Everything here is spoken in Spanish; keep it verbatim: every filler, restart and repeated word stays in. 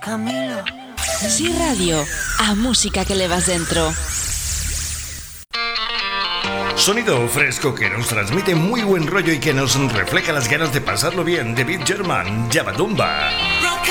Camilo. Sí Radio, a música que levas dentro. Sonido fresco que nos transmite muy buen rollo y que nos refleja las ganas de pasarlo bien. David German, Yabadumba.